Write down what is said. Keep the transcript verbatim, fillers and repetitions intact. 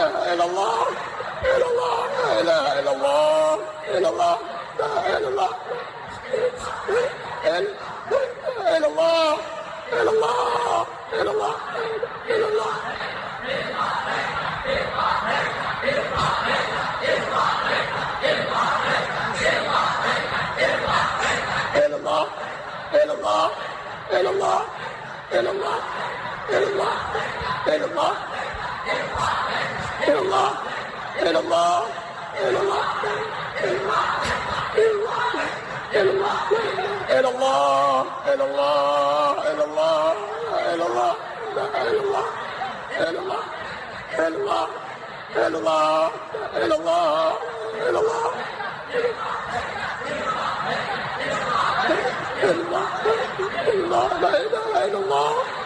إله إلا الله إلا الله لا إله إلا الله إلا الله لا إله إلا الله إلا الله إلا الله إلا الله إلا الله إلا الله إلا الله إلا الله إلا الله إلا الله إلا الله إلا الله إلا الله إلا الله إلا الله إلا الله إلا الله إلا الله إلا الله لا إلا الله إلا الله إلا الله إلا الله إلا الله إلا الله إلا الله إلا الله لا إله إلا الله